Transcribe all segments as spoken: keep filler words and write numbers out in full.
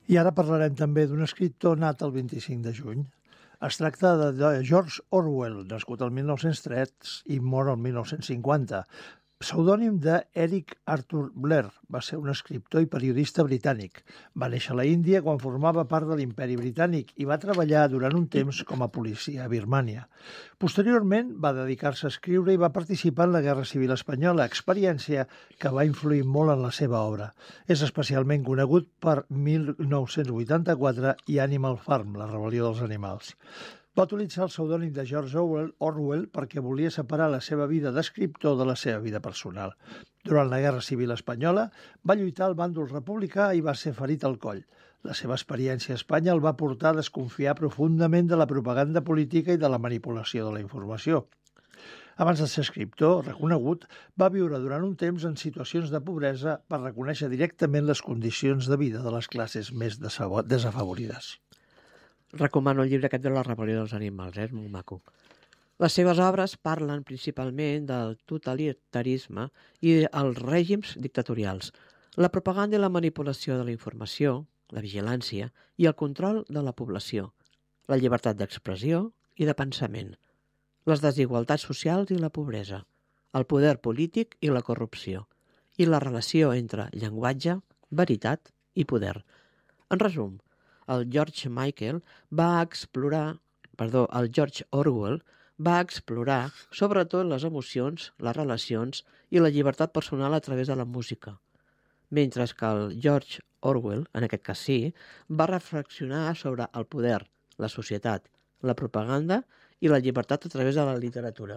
I ara parlarem també d'un escriptor nat el vint-i-cinc de juny. Es tracta de George Orwell, nascut el mil nou-cents tres i mort el mil nou-cents cinquanta. Pseudònim d'Eric Arthur Blair, va ser un escriptor i periodista britànic. Va néixer a la Índia quan formava part de l'Imperi Britànic i va treballar durant un temps com a policia a Birmània. Posteriorment va dedicar-se a escriure i va participar en la Guerra Civil Espanyola, experiència que va influir molt en la seva obra. És especialment conegut per mil nou-cents vuitanta-quatre i Animal Farm, la rebel·lió dels animals. Va utilitzar el pseudònim de George Orwell, Orwell perquè volia separar la seva vida d'escriptor de la seva vida personal. Durant la Guerra Civil Espanyola va lluitar al bàndol republicà i va ser ferit al coll. La seva experiència a Espanya el va portar a desconfiar profundament de la propaganda política i de la manipulació de la informació. Abans de ser escriptor reconegut, va viure durant un temps en situacions de pobresa per reconèixer directament les condicions de vida de les classes més desafavorides. Recomano el llibre aquest de la rebel·lió dels animals, eh? És molt maco. Les seves obres parlen principalment del totalitarisme i els règims dictatorials, la propaganda i la manipulació de la informació, la vigilància i el control de la població, la llibertat d'expressió i de pensament, les desigualtats socials i la pobresa, el poder polític i la corrupció, i la relació entre llenguatge, veritat i poder. En resum, el George Michael va explorar, perdó, el George Orwell va explorar sobretot les emocions, les relacions i la llibertat personal a través de la música, mentre que el George Orwell, en aquest cas sí, va reflexionar sobre el poder, la societat, la propaganda i la llibertat a través de la literatura.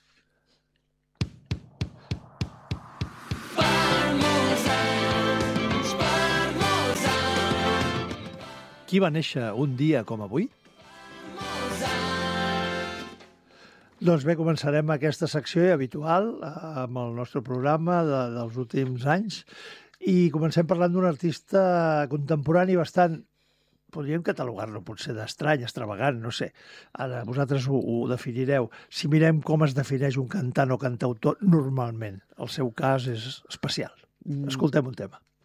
Qui va néixer un dia com avui? Doncs bé, començarem aquesta secció habitual amb el nostre programa de, dels últims anys i comencem parlant d'un artista contemporani bastant, podríem catalogar-lo potser d'estrany, extravagant, no sé. Ara vosaltres ho, ho definireu. Si mirem com es defineix un cantant o cantautor normalment, el seu cas és especial. Escoltem un tema.